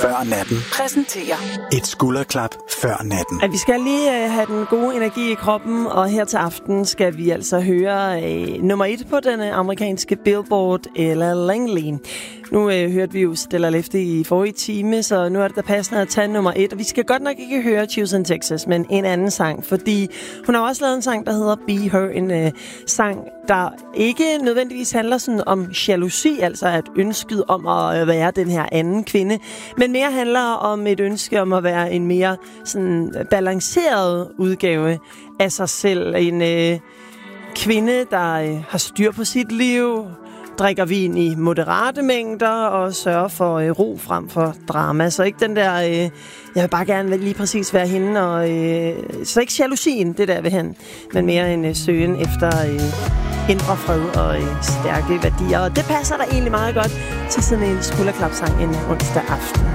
før natten præsenterer et skulderklap før natten. At vi skal lige have den gode energi i kroppen, og her til aften skal vi altså høre nummer 1 på den amerikanske Billboard, Ella Langley. Nu hørte vi jo Stella Lefty i forrige time, så nu er det da passende at tage nummer 1. Og vi skal godt nok ikke høre Houston, Texas, men en anden sang, fordi hun har også lavet en sang, der hedder Be Her, en sang, der ikke nødvendigvis handler sådan om jalousi, altså at ønsket om at være den her anden kvinde, men mere handler om et ønske om at være en mere sådan balanceret udgave af sig selv. En kvinde, der har styr på sit liv, drikker vin i moderate mængder og sørger for ro frem for drama. Så ikke den der, jeg vil bare gerne lige præcis være hende, og så ikke jalousien, det der ved hende, men mere en søgen efter indre fred og stærke værdier. Og det passer der egentlig meget godt til sådan en skulderklapsang en onsdag aften.